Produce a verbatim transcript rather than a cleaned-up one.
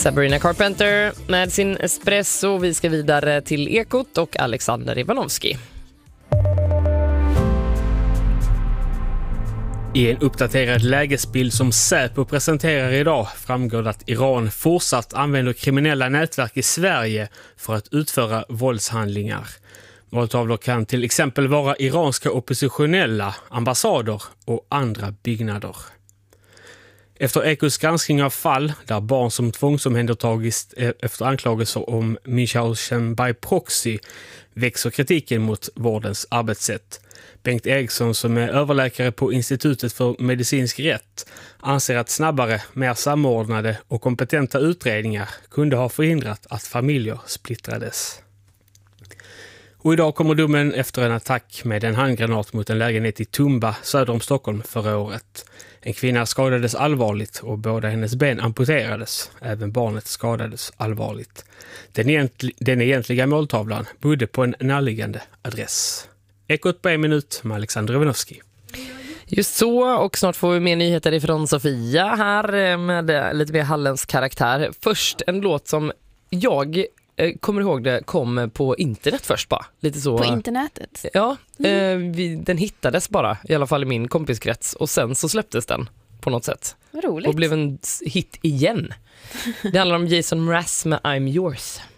Sabrina Carpenter med sin espresso. Vi ska vidare till Ekot och Alexander Ivanovski. I en uppdaterad lägesbild som Säpo presenterar idag framgår att Iran fortsatt använder kriminella nätverk i Sverige för att utföra våldshandlingar. Måltavlor kan till exempel vara iranska oppositionella, ambassader och andra byggnader. Efter Ekots granskning av fall där barn som tvångsomhändertagits efter anklagelser om Münchhausen by proxy växer kritiken mot vårdens arbetssätt. Bengt Eriksson, som är överläkare på Institutet för medicinsk rätt, anser att snabbare, mer samordnade och kompetenta utredningar kunde ha förhindrat att familjer splittrades. Och idag kommer domen efter en attack med en handgranat mot en lägenhet i Tumba söder om Stockholm förra året. En kvinna skadades allvarligt och båda hennes ben amputerades. Även barnet skadades allvarligt. Den, egentl- den egentliga måltavlan bodde på en närliggande adress. Ekot på en minut med Alexander Ivanovski. Just så, och snart får vi mer nyheter ifrån Sofia här med lite mer Hallens karaktär. Först en låt som jag kommer ihåg det kom på internet först bara. Lite så. På internetet? Ja, mm. eh, vi, den hittades bara, i alla fall i min kompiskrets. Och sen så släpptes den på något sätt. Vad roligt. Och blev en hit igen. Det handlar om Jason Mraz med I'm Yours.